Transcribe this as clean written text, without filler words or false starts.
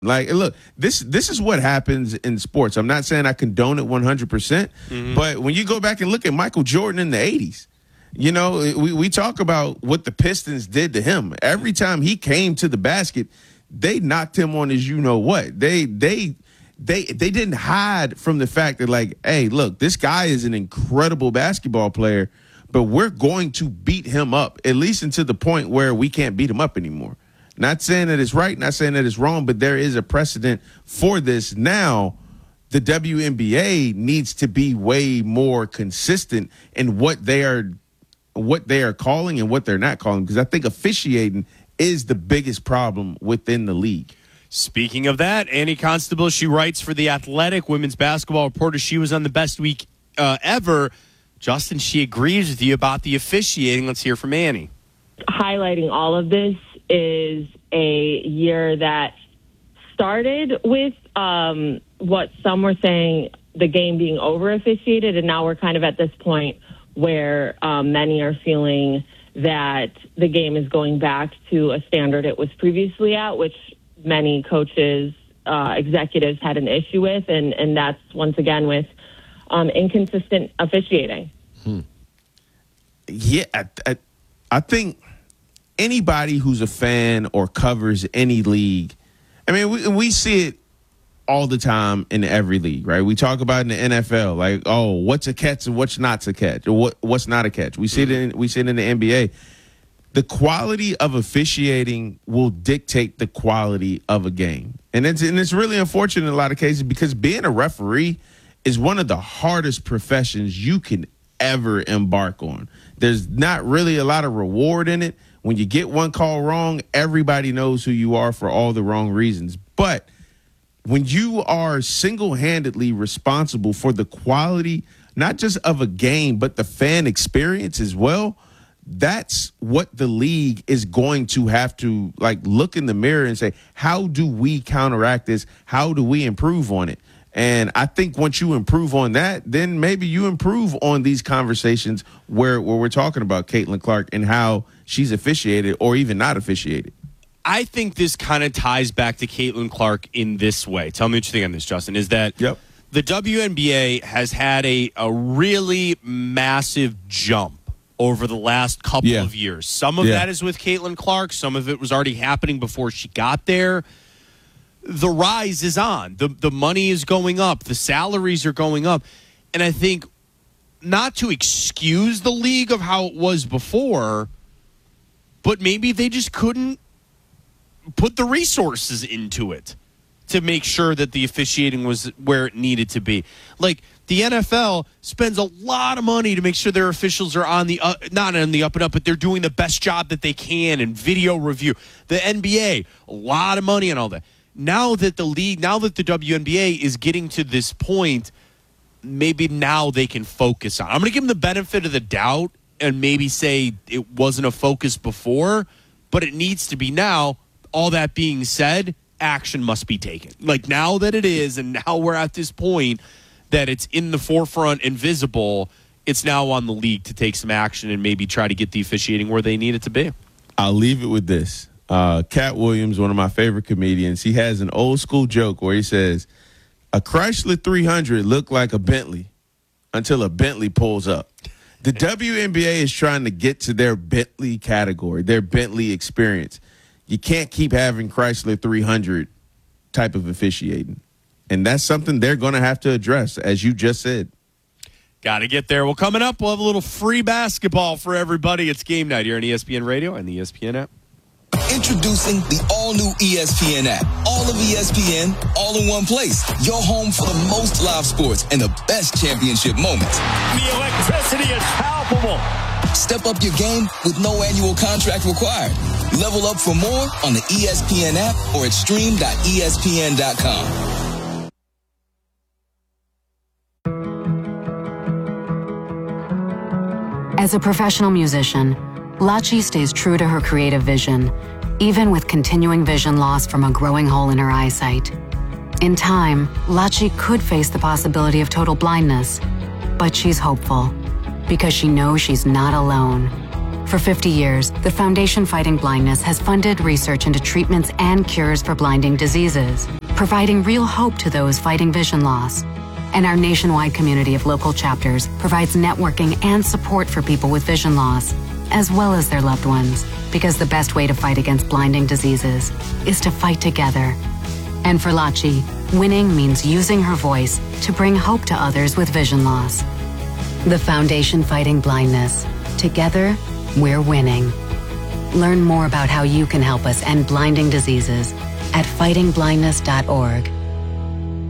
Like, look, this is what happens in sports. I'm not saying I condone it 100%, but when you go back and look at Michael Jordan in the 80s, you know, we talk about what the Pistons did to him. Every time he came to the basket, they knocked him on his you-know-what. They didn't hide from the fact that, like, hey, look, this guy is an incredible basketball player, but we're going to beat him up, at least until the point where we can't beat him up anymore. Not saying that it's right, not saying that it's wrong, but there is a precedent for this. Now, the WNBA needs to be way more consistent in what they are calling and what they're not calling, because I think officiating is the biggest problem within the league. Speaking of that, Annie Constable, she writes for The Athletic, women's basketball reporter. She was on the best week ever. Justin, she agrees with you about the officiating. Let's hear from Annie. Highlighting all of this is a year that started with what some were saying, the game being over officiated, and now we're kind of at this point where many are feeling that the game is going back to a standard it was previously at, which many coaches, executives had an issue with, and that's once again with inconsistent officiating. Yeah, I think anybody who's a fan or covers any league, I mean, we see it all the time in every league, right? We talk about in the NFL, like, oh, what's a catch and what's not a catch, or what's not a catch. We see it in the NBA. The quality of officiating will dictate the quality of a game, and it's really unfortunate in a lot of cases, because being a referee is one of the hardest professions you can ever embark on. There's not really a lot of reward in it. When you get one call wrong, everybody knows who you are for all the wrong reasons. But when you are single-handedly responsible for the quality, not just of a game, but the fan experience as well, that's what the league is going to have to, like, look in the mirror and say, how do we counteract this? How do we improve on it? And I think once you improve on that, then maybe you improve on these conversations where we're talking about Caitlin Clark and how she's officiated or even not officiated. I think this kind of ties back to Caitlin Clark in this way. Tell me what you think on this, Justin, is that the WNBA has had a really massive jump over the last couple of years. Some of that is with Caitlin Clark. Some of it was already happening before she got there. The rise is on. The money is going up. The salaries are going up. And I think, not to excuse the league of how it was before, but maybe they just couldn't put the resources into it to make sure that the officiating was where it needed to be. Like, the NFL spends a lot of money to make sure their officials are on the not on the up and up, but they're doing the best job that they can in video review. The NBA, a lot of money and all that. Now that the WNBA is getting to this point, maybe now they can focus on. I'm going to give them the benefit of the doubt and maybe say it wasn't a focus before, but it needs to be now. All that being said, action must be taken. Like, now that it is, and now we're at this point that it's in the forefront and visible, it's now on the league to take some action and maybe try to get the officiating where they need it to be. I'll leave it with this. Cat Williams, one of my favorite comedians, he has an old school joke where he says, a Chrysler 300 looked like a Bentley until a Bentley pulls up. The WNBA is trying to get to their Bentley category, their Bentley experience. You can't keep having Chrysler 300 type of officiating. And that's something they're going to have to address, as you just said. Got to get there. Well, coming up, we'll have a little free basketball for everybody. It's game night here on ESPN Radio and the ESPN app. Introducing the all-new ESPN app. All of ESPN, all in one place. Your home for the most live sports and the best championship moments. The electricity is palpable. Step up your game with no annual contract required. Level up for more on the ESPN app or at stream.espn.com. As a professional musician, Lachi stays true to her creative vision, even with continuing vision loss from a growing hole in her eyesight. In time, Lachi could face the possibility of total blindness, but she's hopeful because she knows she's not alone. For 50 years, the Foundation Fighting Blindness has funded research into treatments and cures for blinding diseases, providing real hope to those fighting vision loss. And our nationwide community of local chapters provides networking and support for people with vision loss, as well as their loved ones, because the best way to fight against blinding diseases is to fight together. And for Lachi, winning means using her voice to bring hope to others with vision loss. The Foundation Fighting Blindness. Together, we're winning. Learn more about how you can help us end blinding diseases at fightingblindness.org.